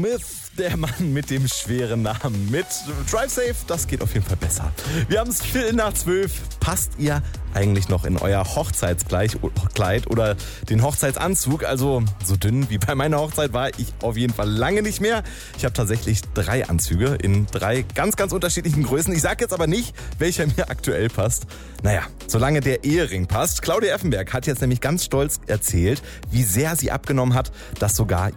Smith, der Mann mit dem schweren Namen. Mit Drive Safe, das geht auf jeden Fall besser. Wir haben es 11:45. Passt ihr eigentlich noch in euer Hochzeitskleid oder den Hochzeitsanzug? Also so dünn wie bei meiner Hochzeit war ich auf jeden Fall lange nicht mehr. Ich habe tatsächlich 3 Anzüge in 3 ganz, ganz unterschiedlichen Größen. Ich sage jetzt aber nicht, welcher mir aktuell passt. Naja, solange der Ehering passt. Claudia Effenberg hat jetzt nämlich ganz stolz erzählt, wie sehr sie abgenommen hat, dass sogar